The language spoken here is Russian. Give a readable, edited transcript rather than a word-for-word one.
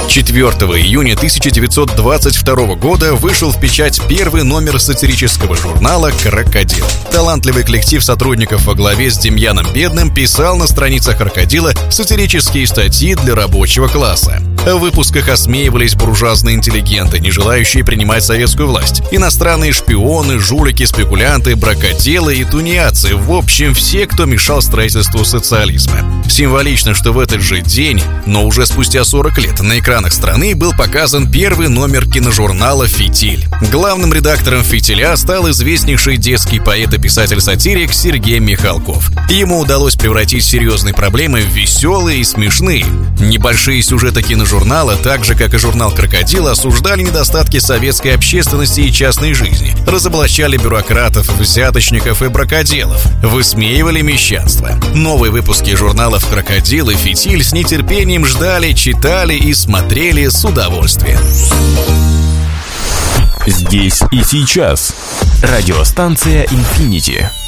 4 июня 1922 года вышел в печать первый номер сатирического журнала «Крокодил». Талантливый коллектив сотрудников во главе с Демьяном Бедным писал на страницах «Крокодила» сатирические статьи для рабочего класса. В выпусках осмеивались буржуазные интеллигенты, не желающие принимать советскую власть, иностранные шпионы, жулики, спекулянты, бракоделы и тунеядцы, в общем, все, кто мешал строительству социализма. Символично, что в этот же день, но уже спустя 40 лет, на экранах страны был показан первый номер киножурнала «Фитиль». Главным редактором «Фитиля» стал известнейший детский поэт и писатель-сатирик Сергей Михалков. Ему удалось превратить серьезные проблемы в веселые и смешные. Небольшие сюжеты киножурнала, так же как и журнал «Крокодил», осуждали недостатки советской общественности и частной жизни, разоблачали бюрократов, взяточников и бракоделов, высмеивали мещанство. Новые выпуски журналов «Крокодил» и «Фитиль» с нетерпением ждали, читали и смотрели с удовольствием. Здесь и сейчас. Радиостанция «Инфинити».